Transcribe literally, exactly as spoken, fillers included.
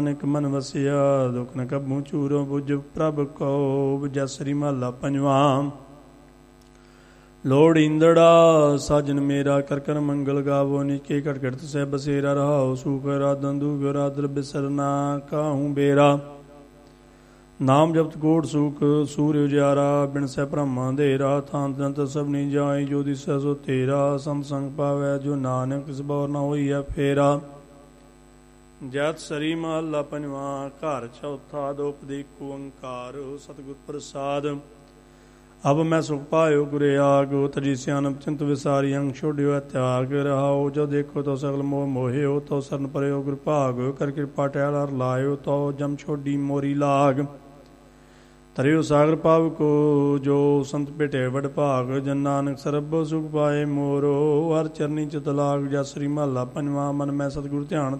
ਨਿਕ ਮਨ ਵਸਿਆ ਦੁਖ ਨ ਕਬੂ ਚੂਰੋ ਬੁਝ ਪ੍ਰਭ ਕੋ ਜਸਰੀ ਮਹਲਾ ਪੰਜਵਾਂ। ਲੋੜ ਇੰਦੜਾ ਸਾਜਨ ਮੇਰਾ ਕਰ ਕਰ ਮੰਗਲ ਗਾਵੋ ਨਿਕੇ ਘਟ ਘਟ ਸਹਿ ਬਸੇਰਾ ਰਹਾਉ ਸੂਖ ਰਾਧਨ ਦੂਗ ਰਾਦਰ ਬਿਸਰਨਾ ਕਾਹੂ ਬੇਰਾ। ਨਾਮ ਜਪਤ ਕੋਟ ਸੂਖ ਸੂਰ ਉਜਾਰਾ ਬਿਨ ਸਹਿ ਭ੍ਰਮਾ ਅੰਧੇਰਾ ਥਾਨ ਤੰਤ ਸਭਨੀ ਜਾਈ ਜੋ ਦਿਸੈ ਸੋ ਤੇਰਾ। ਸੰਤ ਸੰਗ ਪਾਵੈ ਜੋ ਨਾਨਕ ਕਿਸ ਬੌਰ ਨਾ ਹੋਈਐ ਫੇਰਾ। ਜੈਤ ਸਰੀ ਮਹਲਾ ਪੰਜਵਾਂ। ਘਰ ਚੌਥਾ ਦੋਪਦੀ ਏਕ ਓੰਕਾਰ ਸਤਿਗੁਰ ਪ੍ਰਸਾਦ। ਅਬ ਮੈਂ ਸੁਖ ਪਾਇਓ ਗੁਰੇ ਆਗੋ ਤਜੀ ਸਿਆਨਪ ਚਿੰਤ ਵਿਸਾਰੀ ਅੰਗ ਛੋੜਿਓ ਤਿਆਗ ਰਹਾਓ। ਜੋ ਦੇਖੋ ਤੋ ਸਗਲ ਮੋਹ ਮੋਹਿਓ ਤੋ ਸਰਨ ਪਰਿਓ ਗੁਰ ਭਾਗ ਕਰ ਕਿਰਪਾ ਟਹਿਲ ਹਰ ਲਾਇਓ ਤੋ ਜਮ ਛੋਡੀ ਮੋਰੀ ਲਾਗ। ਤਰਿਓ ਸਾਗਰ ਪਾਵ ਕੋ ਜੋ ਸੰਤ ਭੇਟੇ ਵਡ ਭਾਗ ਜਨ ਨਾਨਕ ਸਰਬ ਸੁਖ ਪਾਏ ਮੋਰੋ। ਹਰ ਚਰਨੀ ਚਿਤ ਲਾਗ ਜਸਰੀ ਮਹਲਾ ਪੰਜਵਾਂ। ਮਨ ਮੈਂ ਸਤਿਗੁਰ ਧਿਆਨ